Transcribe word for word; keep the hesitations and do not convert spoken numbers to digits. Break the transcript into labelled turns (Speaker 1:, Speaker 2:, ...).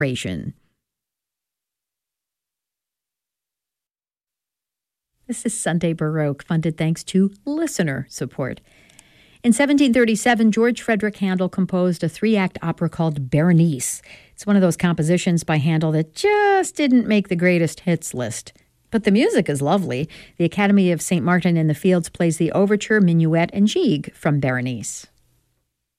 Speaker 1: This is Sunday Baroque, funded thanks to listener support. In seventeen thirty-seven, George Frederick Handel composed a three-act opera called Berenice. It's one of those compositions by Handel that just didn't make the greatest hits list. But the music is lovely. The Academy of Saint Martin in the Fields plays the overture, minuet, and gigue from Berenice.